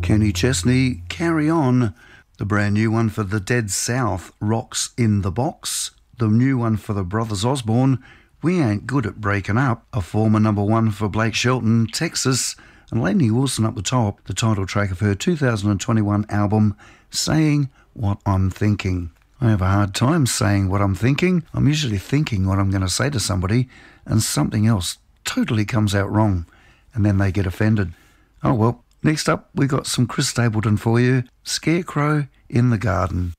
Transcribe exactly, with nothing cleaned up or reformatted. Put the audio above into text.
Kenny Chesney, Carry On. The brand new one for the Dead South, Rocks in the Box. The new one for the Brothers Osborne, We Ain't Good at Breaking Up. A former number one for Blake Shelton, Texas. And Lainey Wilson up the top, the title track of her two thousand twenty-one album, Saying What I'm Thinking. I have a hard time saying what I'm thinking. I'm usually thinking what I'm going to say to somebody, and something else totally comes out wrong, and then they get offended. Oh well. Next up, we got some Chris Stapleton for you, Scarecrow in the Garden.